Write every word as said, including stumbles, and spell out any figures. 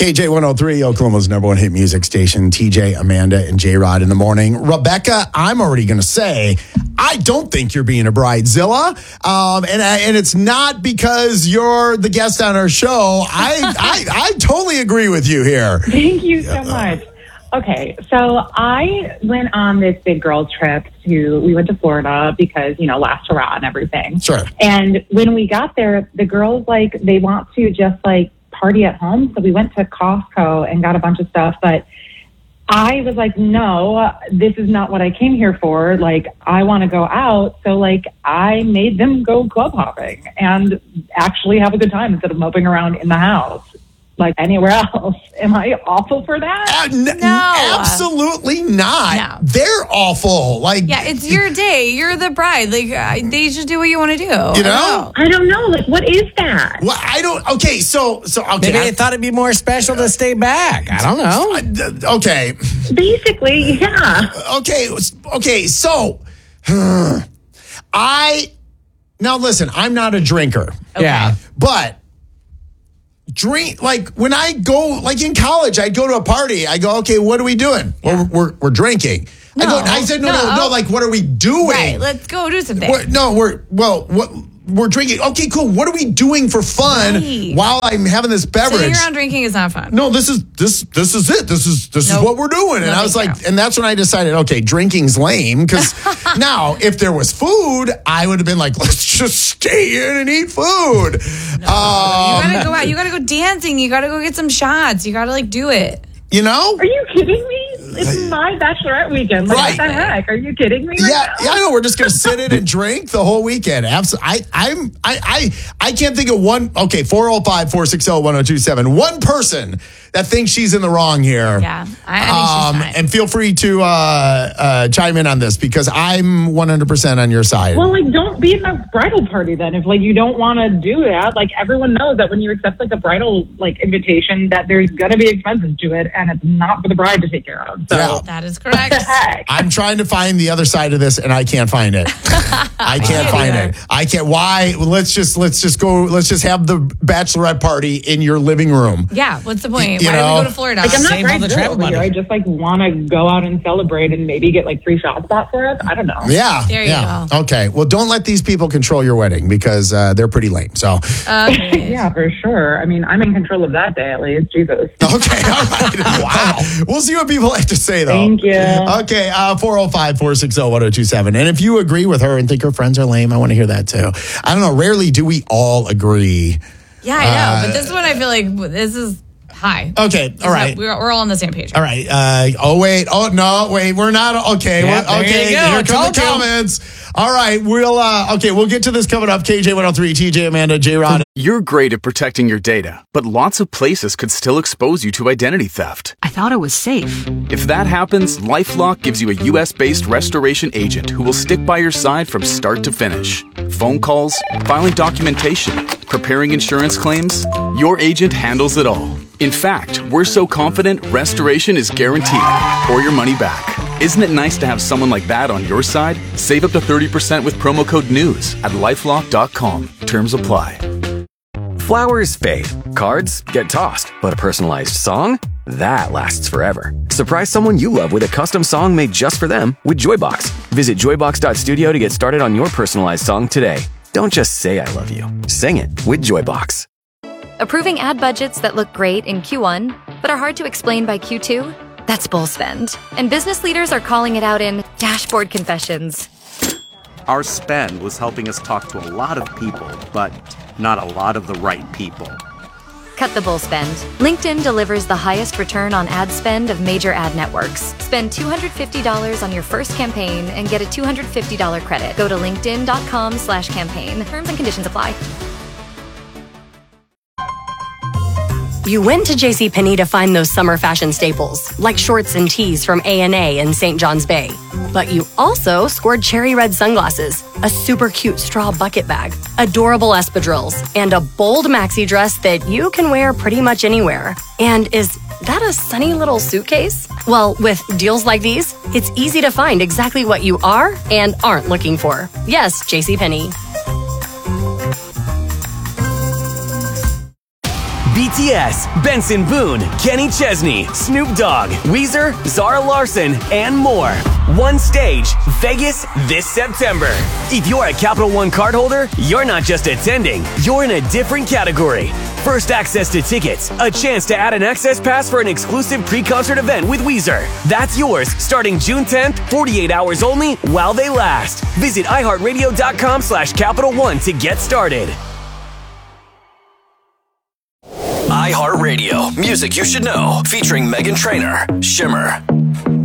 K J one oh three, Oklahoma's number one hit music station. T J, Amanda, and J-Rod in the morning. Rebecca, I'm already going to say, I don't think you're being a bridezilla. Um, and, and it's not because you're the guest on our show. I, I, I totally agree with you here. Thank you so much. Okay, so I went on this big girls trip to, we went to Florida because, you know, last hurrah and everything. Sure. And when we got there, the girls, like, they want to just, like, party at home. So we went to Costco and got a bunch of stuff. But I was like, no, this is not what I came here for. Like, I want to go out. So, like, I made them go club hopping and actually have a good time instead of moping around in the house like anywhere else. Am I awful for that? Uh, n- No. Absolutely not. No. They're awful. Like, Yeah, it's your day. You're the bride. Like, uh, they should do what you want to do. You know? I don't know. Like, what is that? Well, I don't. Okay, so so okay. Maybe I- they thought it'd be more special to stay back. I don't know. uh, okay, Basically, yeah. okay, okay. So, I now listen. I'm not a drinker. Yeah. But drink, like when I go, like in college, I'd go to a party. I go, okay, what are we doing? Well, we're, we're, we're drinking. I, go, No, I said, no, no, no, no. like, what are we doing? Right, let's go do something. We're, no, we're, well, what, we're drinking. Okay, cool. What are we doing for fun Right. while I'm having this beverage? Sitting around drinking is not fun. No, this is this this is it. This is this Nope. is what we're doing. And No, I was thank like, you. and that's when I decided, okay, drinking's lame. Because now, if there was food, I would have been like, let's just stay in and eat food. You um, gotta go out. You gotta go dancing. You gotta go get some shots. You gotta like do it. you know? Are you kidding me? It's my bachelorette weekend. Like, Right. what the heck? Are you kidding me? Right Yeah, now? yeah, I know. We're just gonna sit in and drink the whole weekend. Absolutely. I, I'm, I, I, I can't think of one. Okay, four zero five, four six zero, one zero two seven. One person that thinks she's in the wrong here. Yeah, I, I think she's fine. And feel free to uh, uh, chime in on this because I'm one hundred percent on your side. Well, like, don't be in the bridal party then. If like you don't want to do that, like everyone knows that when you accept like a bridal like invitation, that there's gonna be expenses to it, and it's not for the bride to take care of. So Yeah. That is what correct. the heck? I'm trying to find the other side of this, and I can't find it. I can't find either. it. I can't. Why? Let's just let's just go. Let's just have the bachelorette party in your living room. Yeah, what's the point? You Why know? do we go to Florida? Like, I'm not Save all the bridezilla travel over here. money. I just like want to go out and celebrate and maybe get like free shots bought for us. I don't know. Yeah. There you yeah. go. Okay. Well, don't let these people control your wedding because uh, they're pretty lame. So. Okay. Yeah, for sure. I mean, I'm in control of that day at least. Jesus. Okay. All right. Wow. We'll see what people have to say, though. Thank you. Okay. Uh, four oh five, four six zero, one zero two seven. And if you agree with her and think her friends are lame, I want to hear that too. I don't know. Rarely do we all agree. Yeah, I know. but this one, I feel like this is high. Okay. All right. We're, we're all on the same page. All right. Uh, oh, wait. Oh, no. Wait. We're not. Okay. Yeah, we're, there okay. you go. Here I come told the you. comments. All right. We'll, uh, okay. We'll get to this coming up. K J one oh three, T J, Amanda, J-Rod. You're great at protecting your data, but lots of places could still expose you to identity theft. I thought it was safe. If that happens, LifeLock gives you a U S-based restoration agent who will stick by your side from start to finish. Phone calls, filing documentation, preparing insurance claims, your agent handles it all. In fact, we're so confident restoration is guaranteed or your money back. Isn't it nice to have someone like that on your side? Save up to thirty percent with promo code NEWS at lifelock dot com. Terms apply. Flowers fade, cards get tossed, but a personalized song? That lasts forever. Surprise someone you love with a custom song made just for them with Joybox. Visit joybox dot studio to get started on your personalized song today. Don't just say I love you. Sing it with Joybox. Approving ad budgets that look great in Q one, but are hard to explain by Q two? That's bull spend. And business leaders are calling it out in dashboard confessions. Our spend was helping us talk to a lot of people, but not a lot of the right people. Cut the bull spend. LinkedIn delivers the highest return on ad spend of major ad networks. Spend two hundred fifty dollars on your first campaign and get a two hundred fifty dollars credit. Go to linkedin dot com slash campaign. Terms and conditions apply. You went to JCPenney to find those summer fashion staples, like shorts and tees from A and A in Saint John's Bay. But you also scored cherry red sunglasses, a super cute straw bucket bag, adorable espadrilles, and a bold maxi dress that you can wear pretty much anywhere. And is that a sunny little suitcase? Well, with deals like these, it's easy to find exactly what you are and aren't looking for. Yes, JCPenney. B T S, Benson Boone, Kenny Chesney, Snoop Dogg, Weezer, Zara Larson, and more. One stage, Vegas this September. If you're a Capital One cardholder, you're not just attending, you're in a different category. First access to tickets, a chance to add an access pass for an exclusive pre-concert event with Weezer. That's yours starting June tenth, forty-eight hours only while they last. Visit iHeartRadio.com slash Capital One to get started. iHeartRadio, music you should know, featuring Meghan Trainor, Shimmer.